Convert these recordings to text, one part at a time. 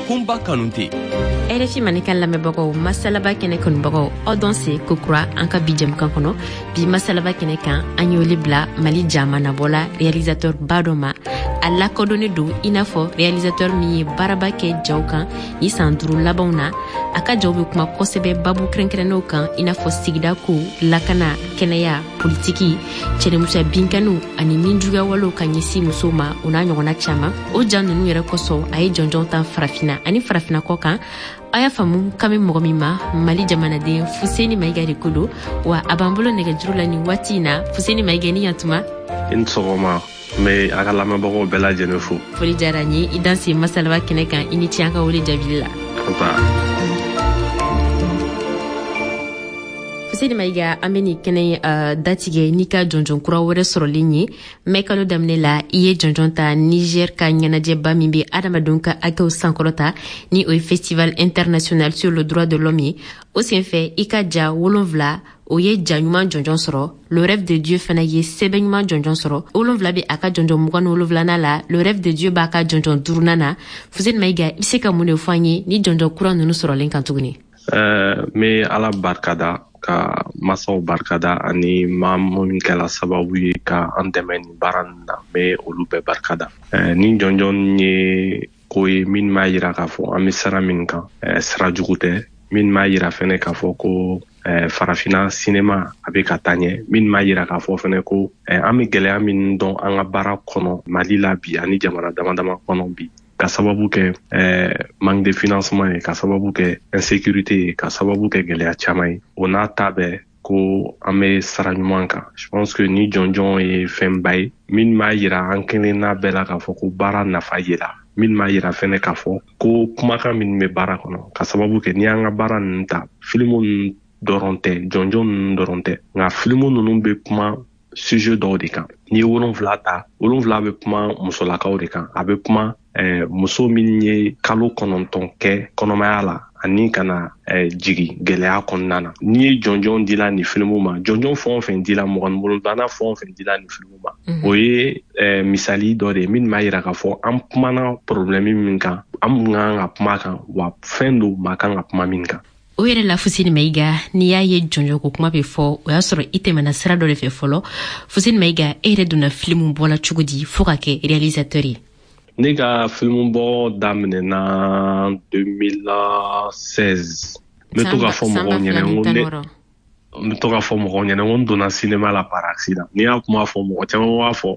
Kumba Kanute. RFI Manika lamɛnbagaw masalaba kɛnɛ kanubagaw aw dɔn se kokura an ka bi jɛmukan kɔnɔ bi masalaba kɛnɛ kan an y'oli bila Mali jamanabɔla réalisateur ba dɔ ma a lakodɔnnen don i n'a fɔ réalisateur min ye baaraba kɛ jaw kan ni san 5 labanw na a ka jaw bɛ kuma kosɛbɛ babu kɛrɛnkɛrɛnnenw kan i n'a fɔ sigida ko lakana kɛnɛya politiki cɛnimusoya binkaniw ani min juguya walew ka ɲɛsin musow ma o n'a ɲɔgɔnna caman o ja ninnu yɛrɛ kosɔn a ye jɔnjɔn tan farafina ani farafina kɔ kan a y'a faamu k'an bɛ mɔgɔ min ma Mali jamanaden Fuseni Mayiga de ko don wa a b'an bolo nɛgɛjuru la nin waati in na Fuseni Mayiga ni yantuma i ni sɔgɔma mais a ka lamɛnbagaw bɛɛ lajɛlen fo foli diyara n ye i dan se masalaba kɛnɛ kan i ni ce an ka wele jaabili la Fuseni Mayiga an bɛ nin kɛnɛ datigɛ n'i ka jɔnjɔn kura wɛrɛ sɔrɔlen ye mai kalo daminɛ la i ye jɔnjɔn ta Niger ka ɲɛnajɛba min bɛ adamadenw ka hakɛw sankɔrɔta ni o ye festival international sur le droit de l'homme ye o senfɛ i ka ja 7 o ye ja ɲuman jɔnjɔn sɔrɔ le rêve de Dieu fana ye sɛbɛn ɲuman jɔnjɔn sɔrɔ 7 bɛ a ka jɔnjɔn 27nan la le rêve de Dieu b'a ka jɔnjɔn 5nan na Fuseni Mayiga i bɛ se ka mun de fɔ an ye ni jɔnjɔn kura ninnu sɔrɔlen kan tuguni me Ala barikada ka masaw barikada ani maa min kɛla sababu ye ka an dɛmɛ nin baara nin na me olu bɛɛ barikada ni jɔnjɔn ye ko ye min m'a yira k'a fɔ an bɛ sira min kan sira jugu tɛ min m'a yira fɛnɛ k'a fɔ ko farafina sinema a bɛ ka taa ɲɛ min m'a yira k'a fɔ fɛnɛ ko an bɛ gɛlɛya min dɔn an ka baara kɔnɔ Mali la bi ani jamana dama dama kɔnɔ bi ka sababu kɛ manque de financement ye ka sababu kɛ insécurité ye ka sababu kɛ gɛlɛya caman ye o n'a ta bɛɛ ko an bɛ sara ɲuman kan je pense que ni jɔnjɔn ye fɛnba ye min b'a yira an kelenna bɛɛ la k'a fɔ ko baara nafa yela min b'a yira fɛnɛ k'a fɔ ko kumakan min bɛ baara kɔnɔ ka sababu kɛ ni an ka baara ninnu ta filimu ninnu dɔrɔn tɛ jɔnjɔn ninnu dɔrɔn tɛ nka filimu ninnu bɛ kuma sujet dɔw de kan n'i ye 7 ta 7 bɛ kuma musolakaw de kan a bɛ kuma muso min ye kalo 9 kɛ kɔnɔmaya la ani kana jigi gɛlɛya kɔnɔna na n'i ye jɔnjɔn dila nin filimu ma jɔnjɔn fɛn o fɛn dila mɔgɔnin bolodana fɛn o fɛn dila nin filimu ma o ye misali dɔ de ye min b'a yira k'a fɔ an kumana problème min kan an kan ka kuma kan wa fɛn do ma kan ka kuma min kan o yɛrɛ la Fuseni Mayiga n'i y'a ye jɔnjɔn ko kuma bɛ fɔ o y'a sɔrɔ i tɛmɛna sira dɔ de fɛ fɔlɔ Fuseni Mayiga e yɛrɛ donna filimu bɔla cogo di fo ka kɛ réalisateur ye ne ka filimu bɔ daminɛna 2016 n bɛ to ka fɔ mɔgɔw ɲɛna n donna cinéma la par accident n'i y'a kuma fɔ mɔgɔ caman b'a fɔ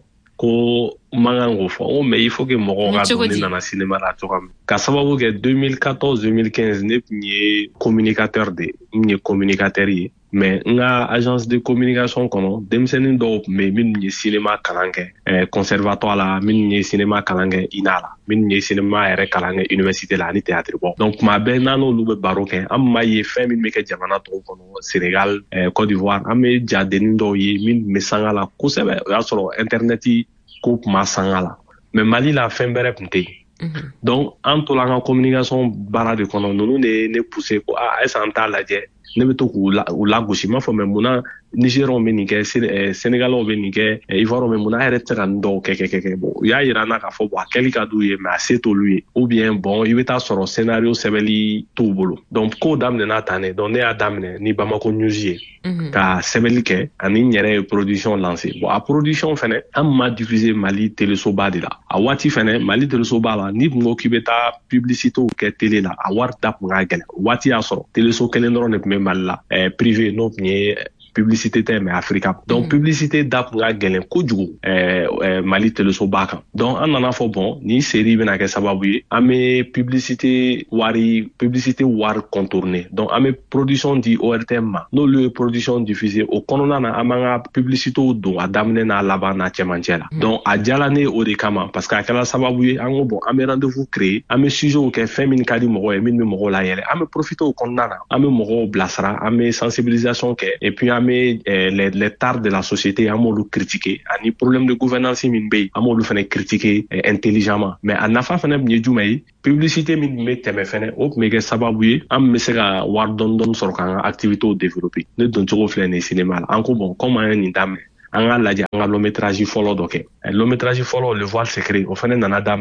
ko man kan k'o fɔ mais il faut que mɔgɔw ka dɔn ne nana cinéma la cogoya min ka sababu kɛ 2014-2015 ne tun ye communicateur de n ye communicateur ye mais n ka agence de communication kɔnɔ denmisɛnnin dɔw tun bɛ yen minnu ye cinéma kalan kɛ conservatoire la minnu ye cinéma kalan kɛ INA la minnu ye cinéma yɛrɛ kalan kɛ université la ani théâtre bɔ donc tuma bɛɛ n'an n'olu bɛ baro kɛ an m'a ye fɛn min bɛ kɛ jamana tɔw kɔnɔ Sénégal Côte d'Ivoire an bɛ jadennin dɔw ye min bɛ sanga la kosɛbɛ o y'a sɔrɔ internet ko kuma sanga la mais Mali la fɛn bɛrɛ tun tɛ yen donc an tola an ka communication baara de kɔnɔ ninnu de ye ne pousser ko est-ce an t'a lajɛ ne bɛ to k'u lagosi m'a fɔ mais munna Nigériens bɛ nin kɛ Sénégalais bɛ nin kɛ Ivoiriens bɛ munna a yɛrɛ tɛ se ka nin dɔw kɛ bon u y'a yira an na k'a fɔ bon a kɛli ka d'u ye mais a se t'olu ye ou bien bon i bɛ taa sɔrɔ scénario sɛbɛnli t'u bolo donc kow daminɛna tan ne donc ne y'a daminɛ ni Bamako News ye ka sɛbɛnli kɛ ani n yɛrɛ ye production lancer bon a production fɛnɛ an ma diffuser Mali télésoba de la a waati fɛnɛ Mali télésoba la ni tun ko k'i bɛ taa publicité kɛ télé la a wari da tun ka gɛlɛn o waati y'a sɔrɔ téléso kelen dɔrɔn de tun bɛ Mali la privé n'o tun ye publicité tɛ mais Africa donc publicité da tun ka gɛlɛn kojugu Mali télésoba kan donc an nana fɔ bon ni série bɛna kɛ sababu ye an bɛ publicité wari contourner donc an bɛ production di ORTM ma n'olu ye production diffuser o kɔnɔna na an b'an ka publicité don a daminɛ n'a laban n'a cɛmancɛ la donc a diyala ne o de kama parce que a kɛra sababu ye an ko bon an bɛ rendez-vous créer an bɛ sujet kɛ fɛn min ka di mɔgɔw ye min bɛ mɔgɔw layɛlɛ an bɛ profiter o kɔnɔna na an bɛ mɔgɔw bilasira an bɛ sensibilisation kɛ et puis an bɛ les tares de la société an b'olu critiquer ani problème de gouvernance min bɛ yen an b'olu fana critiquer intelligemment mais a nafa fana tun ye jumɛn ye publicité min tun bɛ tɛmɛ fana o tun bɛ kɛ sababu ye an bɛ se ka wari dɔɔni sɔrɔ k'an ka activités développer ne don cogo filɛ nin cinéma la an ko bon comme an ye nin daminɛ an ka lajɛ an ka long métrage fɔlɔ dɔ kɛ long métrage fɔlɔ le voile secret o fana nana daminɛ tan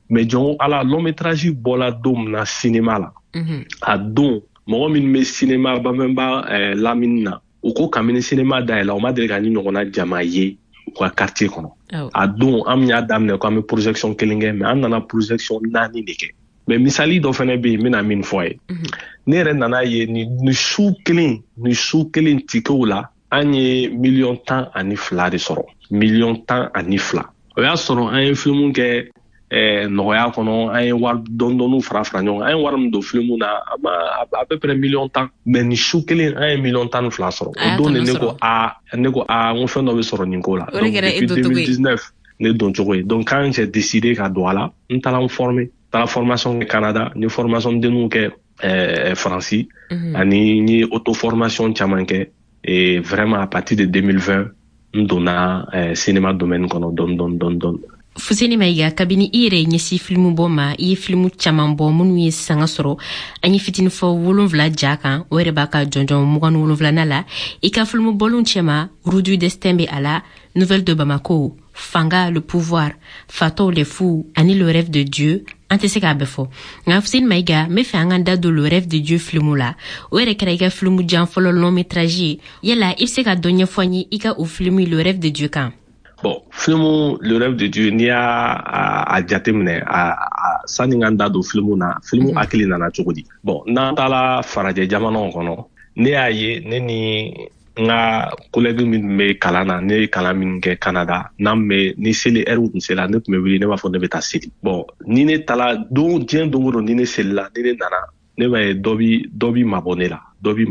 mais jɔn ala long métrage bɔla don min na cinéma la a don mɔgɔ min bɛ cinéma bamɛnba lamini na u ko kabini cinéma dayɛlɛ o ma deli ka ni ɲɔgɔnna jama ye u ka quartier kɔnɔ a don an y'a daminɛ ko an bɛ projection kelen kɛ mais an nana projection 4 de kɛ mais misali dɔ fana bɛ yen n bɛna min fɔ a ye ne yɛrɛ nana ye ni su kelen tikew la an ye 1,12 de sɔrɔ 1,12 o y'a sɔrɔ an ye film kɛ nɔgɔya kɔnɔ an ye wari dɔɔni fara ɲɔgɔn an ye wari min don film na a peu près 1,10 mais ni su kelen an ye 12 sɔrɔ o don ne ko n ko fɛn dɔ bɛ sɔrɔ nin ko la donc depuis 2019 ne don cogo ye donc quand j'ai décidé ka don a la n taara n former taara formation kɛ Canada n ye formation denniw kɛ Faransi ani n ye auto formation caman kɛ et vraiment à partir de 2020 n donna cinéma domaine kɔnɔ dɔɔni. Fuseni Mayiga, kabini i yɛrɛ ɲɛsi filimu bɔ ma i ye filimu caman bɔ minnu ye sanga sɔrɔ an ye fitini fɔ 7 ja kan o yɛrɛ b'a ka jɔnjɔn 27 la i ka filimu bɔlenw cɛma Roue du destin bɛ a la, Nouvelle de Bamako, Fanga, le pouvoir, Fatou les fous ani Le rêve de Dieu an tɛ se k'a bɛɛ fɔ nka Fuseni Mayiga n bɛ fɛ an ka da don Le rêve de Dieu filimu la o yɛrɛ kɛra i ka filimu jan fɔlɔ long métrage ye yala i bɛ se ka dɔ ɲɛfɔ n ye i ka o filimu Le rêve de Dieu kan. Bon, film Le rêve de Dieu n'i y'a jateminɛ sani n da don film na film hakili nana cogo di bon n'an taara farajɛ jamanaw kɔnɔ ne y'a ye ne ni n ka collègue min bɛ kalan na ne ye kalan min kɛ Canada ni seli heure tun sera ne tun bɛ wuli ne b'a fɔ ne bɛ taa seli bon ni ne taara diɲɛ don o don ni ne selila ni ne nana ne b'a ye dɔ bi mabɔ ne la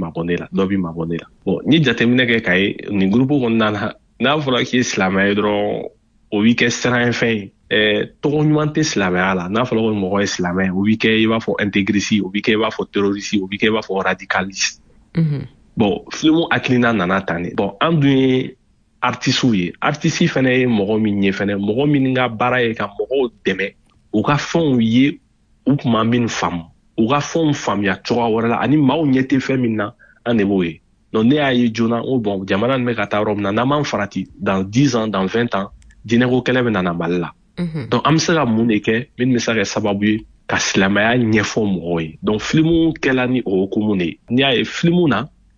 bon n ye jateminɛ kɛ k'a ye nin groupe kɔnɔna na n'a fɔra k'i ye silamɛ ye dɔrɔn o b'i kɛ siran fɛn ye tɔgɔ ɲuman tɛ silamɛya la n'a fɔra ko mɔgɔ ye silamɛ o b'i kɛ i b'a fɔ intégriste o b'i kɛ i b'a fɔ terroriste o b'i kɛ i b'a fɔ radicaliste bon film hakilina nana tan de bon an dun ye artistes ye artiste fana ye mɔgɔ min ye fana mɔgɔ min ka baara ye ka mɔgɔw dɛmɛ u ka fɛnw ye u tuma min faamu u ka fɛnw faamuya cogoya wɛrɛ la ani maaw ɲɛ tɛ fɛn min na an de b'o ye. Donc ne y'a ye joona o bon jamana nin bɛ ka taa yɔrɔ min na n'an m'an farati dans 10 ans dans 20 ans jinɛko kɛlɛ bɛ nana Mali la donc an bɛ se ka mun de kɛ min bɛ se ka kɛ sababu ye ka silamɛya ɲɛfɔ mɔgɔw ye donc filimu kɛla ni o hukumu de ye n'i y'a ye filimu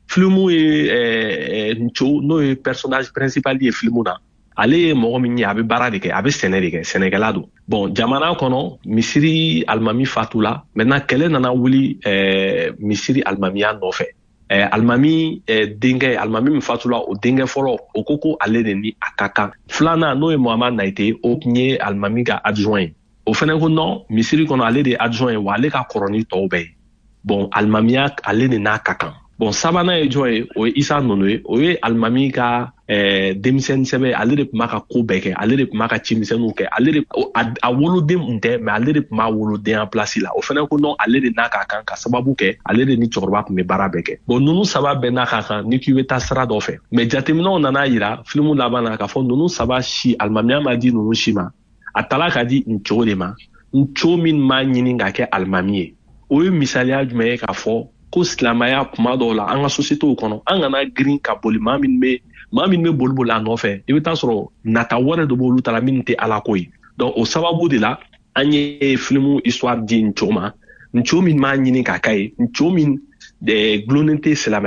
ye Nco n'o ye personnage principal ye filimu na ale ye mɔgɔ min ye a bɛ baara de kɛ a bɛ sɛnɛ de kɛ sɛnɛkɛla don bon jamana kɔnɔ misiri alimami fatula maintenant kɛlɛ nana wuli misiri alimamiya nɔfɛ alimami denkɛ alimami min fatula o denkɛ fɔlɔ o ko ale de ni a ka kan filanan n'o ye Muhamad Nayite o tun ye alimami ka adjoint ye o fana ko non misiri kɔnɔ ale de ye adjoint ye wa ale ka kɔrɔ ni tɔw bɛɛ ye bon alimamiya ale de n'a ka kan bon sabanan ye jɔn ye o ye Isa Nono ye o ye alimami ka denmisɛnnin sɛbɛ ale de tun b'a ka ko bɛɛ kɛ ale de tun b'a ka cimisɛnninw kɛ ale de a woloden tun tɛ mais ale de tun b'a wolodenya place la o fana ko non ale de n'a ka kan ka sababu kɛ ale de ni cɛkɔrɔba tun bɛ baara bɛɛ kɛ bon ninnu saba bɛɛ n'a ka kan ni k'i bɛ taa sira dɔ fɛ mais jateminɛw nana yira filimu laban na k'a fɔ ninnu saba si alimamiya ma di ninnu si ma a tala ka di Nco de ma Nco min m'a ɲini ka kɛ alimami ye o ye misaliya jumɛn ye k'a fɔ ko silamɛya kuma dɔw la an ka sociétéw kɔnɔ an kana girin ka boli maa min bɛ boli a nɔfɛ i bɛ taa sɔrɔ nata wɛrɛ dɔ b'olu ta la min tɛ ala ko ye donc o sababu de la an ye filimu histoire di Nco ma Nco min m'a ɲini k'a k'a ye Nco min gulonnen tɛ silamɛya